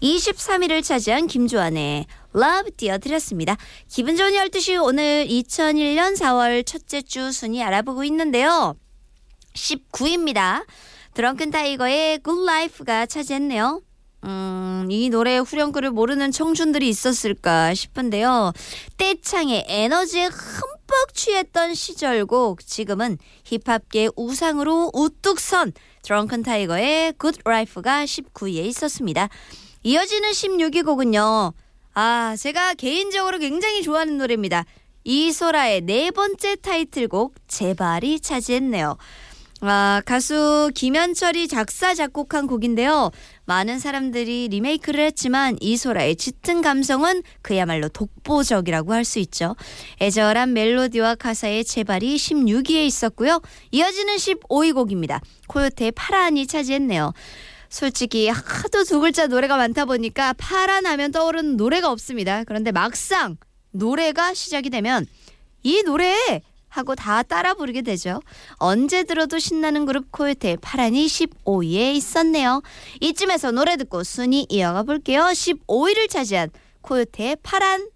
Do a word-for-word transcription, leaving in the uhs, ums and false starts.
이십삼 위를 차지한 김조한의 Love 띄워드렸습니다. 기분 좋은 열두 시 오늘 이천일 년 사월 첫째 주 순위 알아보고 있는데요. 십구 위입니다. 드렁큰 타이거의 Good Life가 차지했네요. 음, 이 노래의 후렴구를 모르는 청춘들이 있었을까 싶은데요. 떼창의 에너지에 흠뻑 취했던 시절곡, 지금은 힙합계의 우상으로 우뚝 선 드렁큰 타이거의 Good Life가 십구 위에 있었습니다. 이어지는 십육 위 곡은요. 아, 제가 개인적으로 굉장히 좋아하는 노래입니다. 이소라의 네 번째 타이틀곡 제발이 차지했네요. 아, 가수 김현철이 작사 작곡한 곡인데요. 많은 사람들이 리메이크를 했지만 이소라의 짙은 감성은 그야말로 독보적이라고 할 수 있죠. 애절한 멜로디와 가사의 제발이 십육 위에 있었고요. 이어지는 십오 위 곡입니다. 코요태의 파란이 차지했네요. 솔직히 하도 두 글자 노래가 많다 보니까 파란 하면 떠오르는 노래가 없습니다. 그런데 막상 노래가 시작이 되면 이 노래에 하고 다 따라 부르게 되죠. 언제 들어도 신나는 그룹 코요태의 파란이 십오 위에 있었네요. 이쯤에서 노래 듣고 순위 이어가 볼게요. 십오 위를 차지한 코요태의 파란.